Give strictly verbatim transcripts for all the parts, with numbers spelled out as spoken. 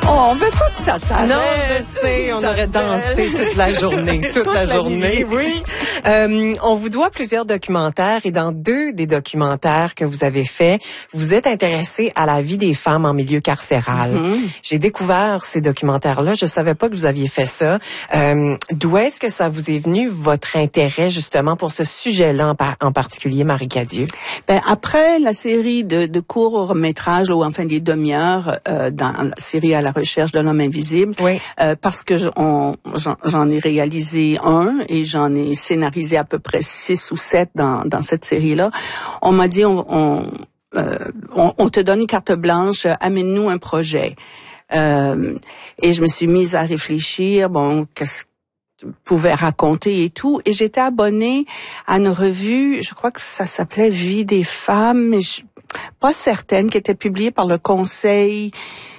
Oh, on veut pas que ça s'arrête. Non, je sais, on aurait dansé toute la journée, toute, toute la, la journée. Nuit, oui. Euh, on vous doit plusieurs documentaires et dans deux des documentaires que vous avez faits, vous êtes intéressé à la vie des femmes en milieu carcéral. Mm-hmm. J'ai découvert ces documentaires-là, je savais pas que vous aviez fait ça. Euh, d'où est-ce que ça vous est venu, votre intérêt justement pour ce sujet-là en, par- en particulier, Marie Cadieux? Ben, après la série de, de courts-métrages, ou enfin des demi-heures, euh, dans la série À la recherche de l'homme invisible, oui. euh, parce que je, on, j'en, j'en ai réalisé un et j'en ai scénarisé à peu près six ou sept dans, dans cette série-là, on m'a dit, on, on, euh, on, on te donne une carte blanche, amène-nous un projet. Euh, et je me suis mise à réfléchir, bon, qu'est-ce que je pouvais raconter et tout, et j'étais abonnée à une revue, je crois que ça s'appelait Vie des femmes, mais je, pas certaine, qui était publiée par le Conseil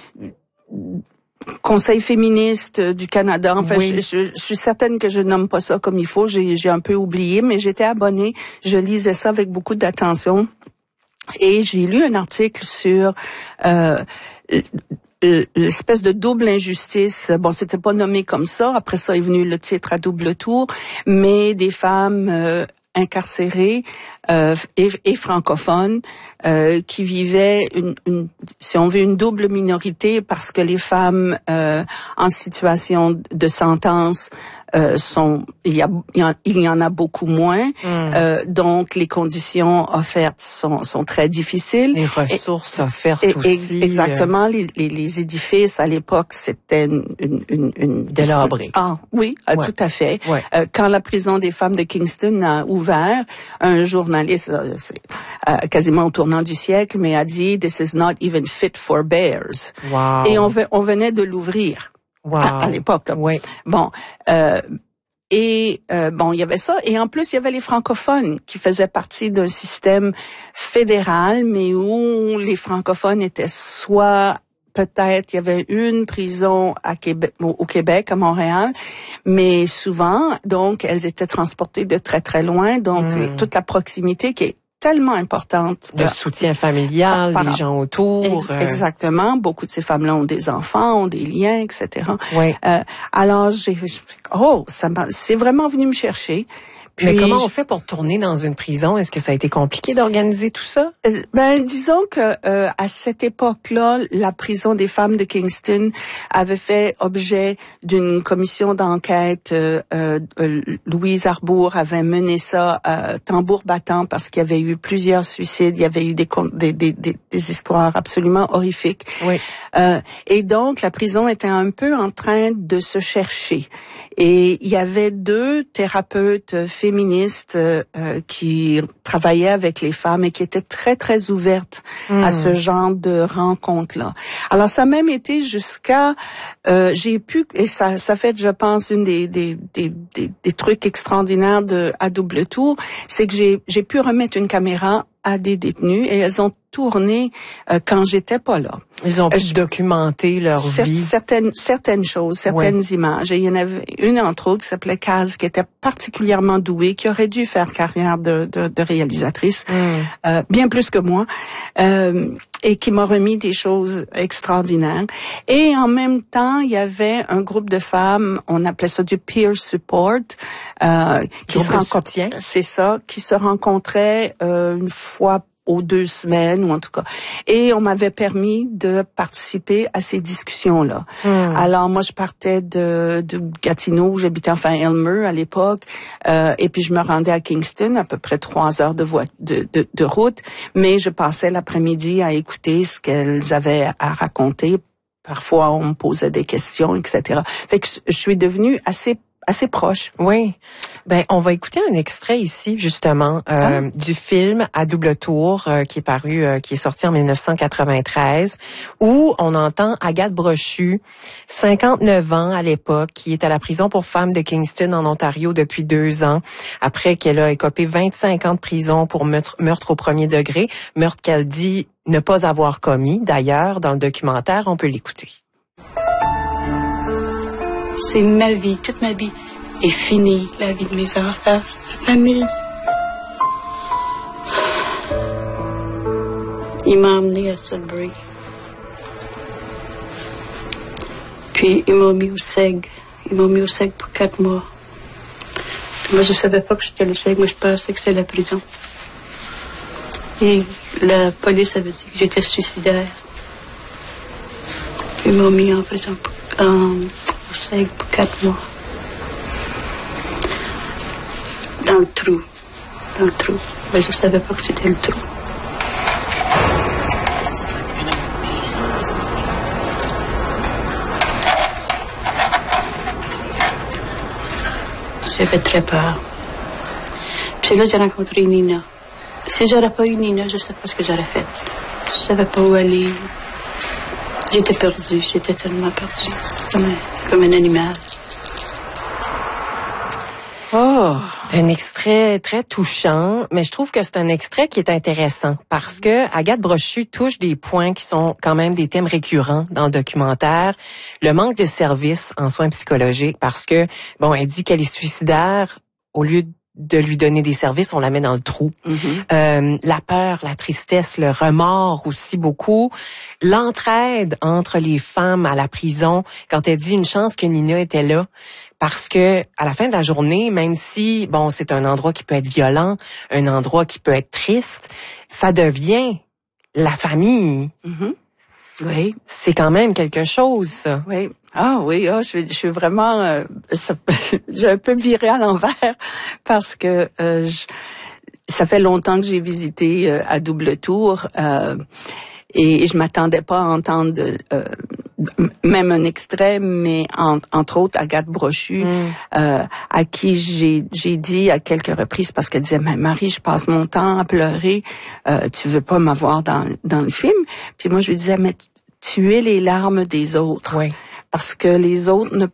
Conseil féministe du Canada. Enfin, oui. je, je, je suis certaine que je nomme pas ça comme il faut. J'ai, j'ai un peu oublié, mais j'étais abonnée. Je lisais ça avec beaucoup d'attention. Et j'ai lu un article sur euh, l'espèce de double injustice. Bon, c'était pas nommé comme ça. Après ça est venu le titre à double tour, mais des femmes euh, incarcérées euh, et, et francophones euh, qui vivaient une, une, si on veut, une double minorité parce que les femmes euh, en situation de sentence euh, sont, il y a, il y en a beaucoup moins, mmh. euh, donc les conditions offertes sont, sont très difficiles. Les ressources et, offertes et, aussi. Exactement, les, les, les édifices à l'époque c'était une, une, une, une délabré. Ah oui, ouais. Tout à fait. Ouais. Euh, quand la prison des femmes de Kingston a ouvert, un journaliste, c'est, euh, quasiment au tournant du siècle, mais a dit "This is not even fit for bears." Wow. Et on, on venait de l'ouvrir. Wow. À, à l'époque. Oui. Bon, euh, et euh, bon, il y avait ça, et en plus il y avait les francophones qui faisaient partie d'un système fédéral, mais où les francophones étaient soit peut-être il y avait une prison à Québec, au Québec, à Montréal, mais souvent, donc elles étaient transportées de très très loin, donc mmh. toute la proximité qui est tellement importante. Le euh, soutien familial, par, les gens autour. Ex- euh... Exactement. Beaucoup de ces femmes-là ont des enfants, ont des liens, et cetera. Oui. Euh, alors, j'ai, oh, ça m'a, c'est vraiment venu me chercher. Puis, mais comment on fait pour tourner dans une prison? Est-ce que ça a été compliqué d'organiser tout ça? Ben, disons que euh, à cette époque-là, la prison des femmes de Kingston avait fait objet d'une commission d'enquête. Euh, euh, Louise Arbour avait mené ça euh, tambour battant parce qu'il y avait eu plusieurs suicides, il y avait eu des des des, des, des histoires absolument horrifiques. Oui. Euh, et donc la prison était un peu en train de se chercher. Et il y avait deux thérapeutes féministes euh, qui travaillaient avec les femmes et qui étaient très, très ouvertes mmh. à ce genre de rencontres-là. Alors, ça a même été jusqu'à... Euh, j'ai pu... Et ça, ça fait, je pense, une des, des, des, des, des trucs extraordinaires de à double tour, c'est que j'ai, j'ai pu remettre une caméra à des détenus et elles ont tourné euh, quand j'étais pas là. Ils ont pu euh, documenter leur cer- vie. Certaines, certaines choses, certaines ouais. images. Et il y en avait une entre autres qui s'appelait Kaz, qui était particulièrement douée, qui aurait dû faire carrière de, de, de réalisatrice, mm. euh, bien plus que moi, euh, et qui m'a remis des choses extraordinaires. Et en même temps, il y avait un groupe de femmes, on appelait ça du peer support, euh, qui se rencontraient. C'est ça, qui se rencontraient euh, une fois aux deux semaines, ou en tout cas. Et on m'avait permis de participer à ces discussions-là. Mmh. Alors, moi, je partais de, de Gatineau, où j'habitais, enfin, Elmer à l'époque, euh, et puis je me rendais à Kingston, à peu près trois heures de, vo- de, de, de route, mais je passais l'après-midi à écouter ce qu'elles avaient à raconter. Parfois, on me posait des questions, et cetera. Fait que je suis devenue assez assez proche. Oui. Ben, on va écouter un extrait ici, justement, euh, ah. du film À double tour, euh, qui est paru, euh, qui est sorti en dix-neuf cent quatre-vingt-treize, où on entend Agathe Brochu, cinquante-neuf ans à l'époque, qui est à la prison pour femmes de Kingston, en Ontario, depuis deux ans, après qu'elle a écopé vingt-cinq ans de prison pour meurtre, meurtre au premier degré, meurtre qu'elle dit ne pas avoir commis. D'ailleurs, dans le documentaire, on peut l'écouter. C'est ma vie, toute ma vie est finie, la vie de mes enfants, ma famille. Il m'a emmené à Sudbury. Puis ils m'ont mis au S E G. Ils m'ont mis au S E G pour quatre mois. Puis moi, je savais pas que j'étais le S E G. Moi, je pensais que c'était la prison. Et la police avait dit que j'étais suicidaire. Ils m'ont mis en prison pour, en, au S E G pour quatre mois. Dans le trou. Dans le trou. Mais je savais pas que c'était le trou. J'avais très peur. Puis là, j'ai rencontré Nina. Si j'aurais pas eu Nina, je sais pas ce que j'aurais fait. Je savais pas où aller. J'étais perdue. J'étais tellement perdue. Comme un, comme un animal. Oh, un extrait très touchant, mais je trouve que c'est un extrait qui est intéressant parce que Agathe Brochu touche des points qui sont quand même des thèmes récurrents dans le documentaire. Le manque de services en soins psychologiques parce que, bon, elle dit qu'elle est suicidaire, au lieu de lui donner des services, on la met dans le trou. Mm-hmm. Euh, la peur, la tristesse, le remords aussi beaucoup. L'entraide entre les femmes à la prison, quand elle dit une chance que Nina était là. Parce que à la fin de la journée, même si bon, c'est un endroit qui peut être violent, un endroit qui peut être triste, ça devient la famille. Mm-hmm. Oui, c'est quand même quelque chose, ça. Oui. Ah oui, oh, je, je suis vraiment, euh, ça, j'ai un peu viré à l'envers parce que euh, je, ça fait longtemps que j'ai visité euh, à double tour euh, et, et je m'attendais pas à entendre euh, même un extrait, mais en, entre autres Agathe Brochu, mm. euh, à qui j'ai j'ai dit à quelques reprises parce qu'elle disait, mais Marie, je passe mon temps à pleurer, euh, tu veux pas m'avoir dans dans le film? Puis moi je lui disais, mais tu es les larmes des autres. Oui. Parce que les autres ne,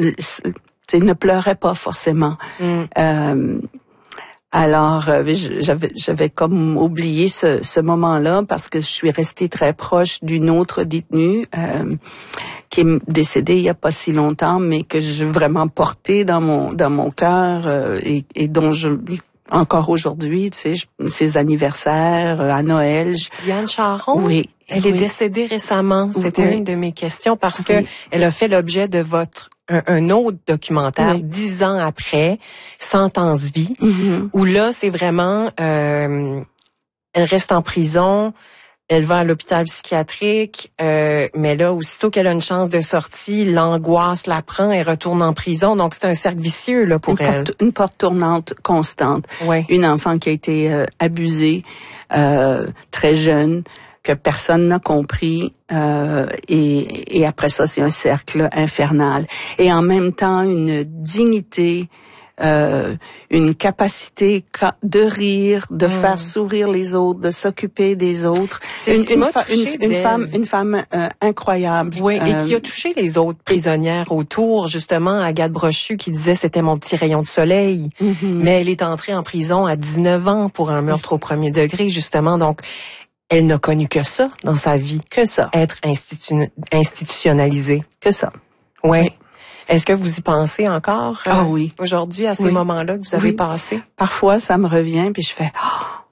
ne pleuraient pas forcément. Mm. Euh, alors, j'avais, j'avais comme oublié ce, ce moment-là parce que je suis restée très proche d'une autre détenue euh, qui est décédée il y a pas si longtemps, mais que j'ai vraiment portée dans mon dans mon cœur euh, et, et dont je encore aujourd'hui, tu sais, je, ses anniversaires euh, à Noël. Je... Diane Charon. Oui. Elle oui. est décédée récemment. C'était oui. une de mes questions parce oui. que elle a fait l'objet de votre un, un autre documentaire oui. dix ans après, Sentence vie, mm-hmm. où là c'est vraiment, euh, elle reste en prison, elle va à l'hôpital psychiatrique, euh, mais là aussitôt qu'elle a une chance de sortie, l'angoisse la prend, elle retourne en prison, donc c'est un cercle vicieux là pour une elle. Porte, une porte tournante constante. Oui. Une enfant qui a été euh, abusée euh, très jeune, que personne n'a compris, euh, et, et après ça, c'est un cercle infernal. Et en même temps, une dignité, euh, une capacité de rire, de mmh. faire sourire les autres, de s'occuper des autres. C'est une, ce une, fa- une, une femme, une femme euh, incroyable. Oui, euh, et qui a touché les autres prisonnières autour. Justement, Agathe Brochu qui disait c'était mon petit rayon de soleil. Mmh. Mais elle est entrée en prison à dix-neuf ans pour un meurtre au premier degré, justement. Donc, elle n'a connu que ça dans sa vie. Que ça. Être institu- institutionnalisée. Que ça. Ouais. Oui. Est-ce que vous y pensez encore? Ah euh, oui. Aujourd'hui, à ces oui. moments-là que vous avez oui. passés? Parfois, ça me revient, puis je fais... Oh,